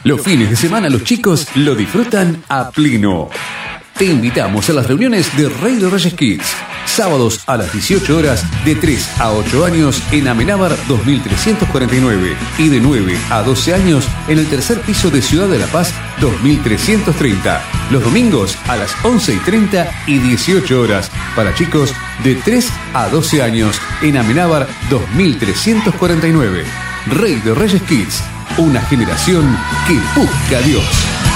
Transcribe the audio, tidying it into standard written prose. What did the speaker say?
Los fines de semana los chicos lo disfrutan a pleno. Te invitamos a las reuniones de Rey de Reyes Kids. Sábados a las 18 horas de 3 a 8 años en Amenábar 2349 y de 9 a 12 años en el tercer piso de Ciudad de la Paz 2330. Los domingos a las 11:30 y 18 horas para chicos de 3 a 12 años en Amenábar 2349. Rey de Reyes Kids, una generación que busca a Dios.